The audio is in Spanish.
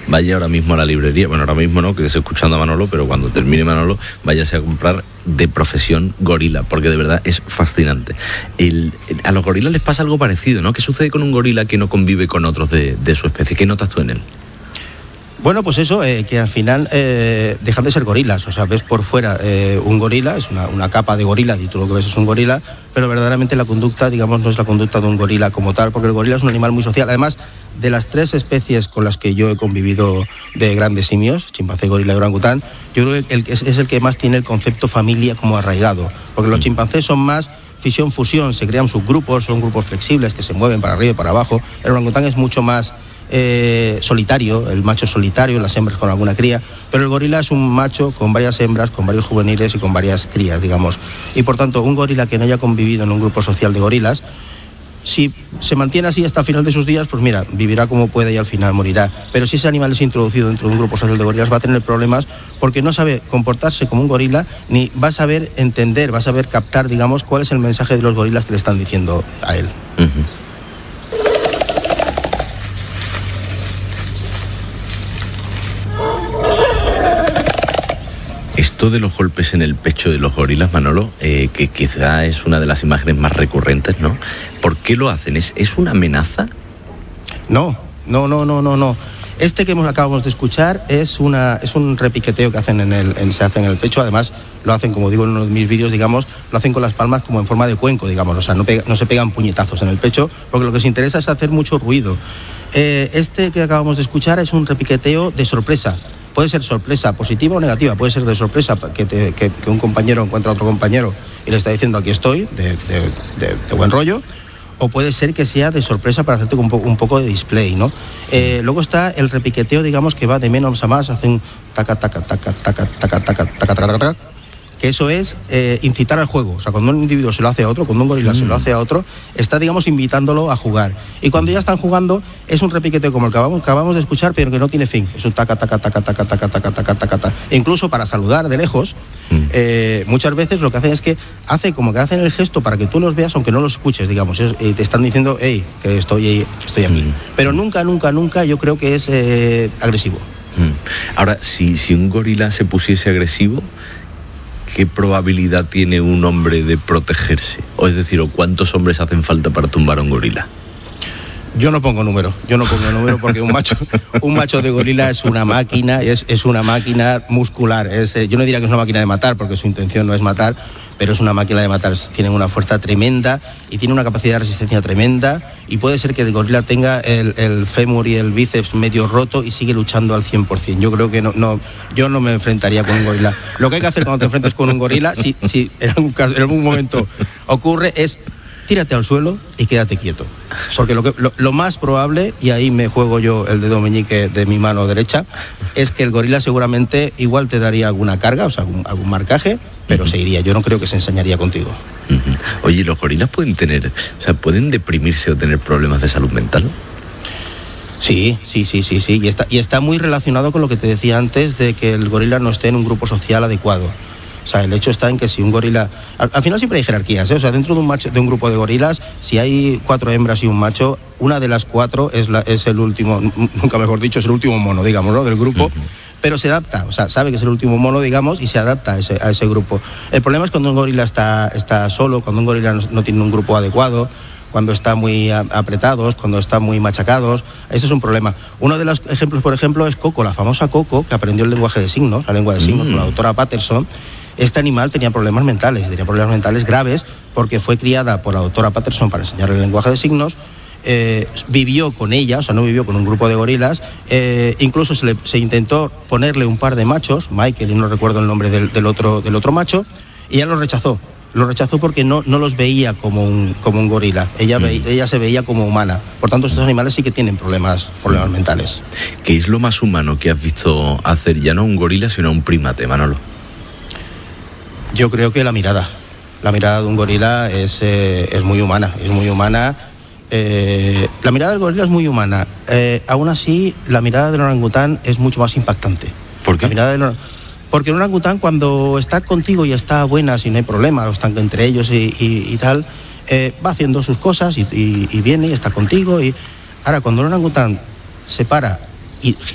vaya ahora mismo a la librería, bueno, ahora mismo no, que esté escuchando a Manolo, pero cuando termine Manolo, váyase a comprar de profesión gorila, porque de verdad es fascinante. A los gorilas les pasa algo parecido, ¿no? ¿Qué sucede con un gorila que no convive con otros de su especie? ¿Qué notas tú en él? Bueno, pues eso, que al final dejan de ser gorilas. O sea, ves por fuera un gorila, es una capa de gorila, y tú lo que ves es un gorila, pero verdaderamente la conducta, digamos, no es la conducta de un gorila como tal, porque el gorila es un animal muy social. Además, de las 3 especies con las que yo he convivido de grandes simios, chimpancé, gorila y orangután, yo creo que es el que más tiene el concepto familia como arraigado, porque los chimpancés son más fisión-fusión, se crean subgrupos, son grupos flexibles que se mueven para arriba y para abajo. El orangután es mucho más solitario, el macho solitario, las hembras con alguna cría, pero el gorila es un macho con varias hembras, con varios juveniles y con varias crías, digamos. Y por tanto, un gorila que no haya convivido en un grupo social de gorilas, si se mantiene así hasta el final de sus días, pues mira, vivirá como pueda y al final morirá. Pero si ese animal es introducido dentro de un grupo social de gorilas, va a tener problemas porque no sabe comportarse como un gorila, ni va a saber entender, va a saber captar, digamos, cuál es el mensaje de los gorilas que le están diciendo a él. Esto de los golpes en el pecho de los gorilas, Manolo, que quizá es una de las imágenes más recurrentes, ¿no? ¿Por qué lo hacen? ¿Es una amenaza? No. Este que acabamos de escuchar es un repiqueteo que hacen se hace en el pecho. Además, lo hacen, como digo en uno de mis vídeos, digamos, lo hacen con las palmas como en forma de cuenco, digamos. O sea, no se pegan puñetazos en el pecho, porque lo que les interesa es hacer mucho ruido. Este que acabamos de escuchar es un repiqueteo de sorpresa. Puede ser sorpresa positiva o negativa, puede ser de sorpresa que un compañero encuentra a otro compañero y le está diciendo aquí estoy, de buen rollo, o puede ser que sea de sorpresa para hacerte un poco de display, ¿no? Luego está el repiqueteo, digamos, que va de menos a más, hacen taca, taca, taca, taca, taca, taca, taca, taca, taca, que eso es incitar al juego. O sea, cuando un individuo se lo hace a otro, cuando un gorila se lo hace a otro, está, digamos, invitándolo a jugar. Y cuando ya están jugando, es un repiqueteo como el que acabamos de escuchar, pero que no tiene fin. Es un taca, taca, taca, taca, taca, taca, taca, taca, taca. E incluso para saludar de lejos, muchas veces lo que hacen es que como que hacen el gesto para que tú los veas, aunque no los escuches, digamos. Y te están diciendo, hey, que estoy aquí. Pero nunca yo creo que es agresivo. Ahora, si un gorila se pusiese agresivo, ¿qué probabilidad tiene un hombre de protegerse? O es decir, ¿o cuántos hombres hacen falta para tumbar a un gorila? Yo no pongo número porque un macho de gorila es una máquina, es una máquina muscular. Yo no diría que es una máquina de matar, porque su intención no es matar, pero es una máquina de matar. Tienen una fuerza tremenda y tiene una capacidad de resistencia tremenda, y puede ser que el gorila tenga el fémur y el bíceps medio roto y sigue luchando al 100%. Yo creo que yo no me enfrentaría con un gorila. Lo que hay que hacer cuando te enfrentes con un gorila, si en algún momento ocurre, es tírate al suelo y quédate quieto. Porque lo más probable, y ahí me juego yo el dedo meñique de mi mano derecha, es que el gorila seguramente igual te daría alguna carga, o sea, algún marcaje, pero se iría. Yo no creo que se ensañaría contigo. Oye, ¿los gorilas pueden deprimirse o tener problemas de salud mental? Sí. Y está muy relacionado con lo que te decía antes de que el gorila no esté en un grupo social adecuado. O sea, el hecho está en que si un gorila... Al final siempre hay jerarquías, ¿eh? O sea, dentro de un grupo de gorilas, si hay 4 hembras y un macho, una de las 4 es el último, nunca mejor dicho, es el último mono, digamos, ¿no?, del grupo. Pero se adapta, o sea, sabe que es el último mono, digamos, y se adapta a ese grupo. El problema es cuando un gorila está solo, cuando un gorila no tiene un grupo adecuado, cuando está muy apretados, cuando están muy machacados. Ese es un problema. Uno de los ejemplos, por ejemplo, es Coco, la famosa Coco, que aprendió el lenguaje de signos, la lengua de signos, con la doctora Patterson. Este animal tenía problemas mentales graves, porque fue criada por la doctora Patterson para enseñarle el lenguaje de signos. Vivió con ella, o sea, no vivió con un grupo de gorilas. Incluso se intentó ponerle un par de machos, Michael, y no recuerdo el nombre del otro macho, y ella lo rechazó. Lo rechazó porque no los veía como un gorila. Ella se veía como humana. Por tanto, estos animales sí que tienen problemas mentales. ¿Qué es lo más humano que has visto hacer ya no a un gorila, sino a un primate, Manolo? Yo creo que la mirada de un gorila es muy humana, la mirada del gorila es muy humana. Aún así, la mirada del orangután es mucho más impactante. ¿Por qué? Porque el orangután, cuando está contigo y está buena, si no hay problema, o están entre ellos y tal, va haciendo sus cosas y viene y está contigo. Ahora, cuando el orangután se para y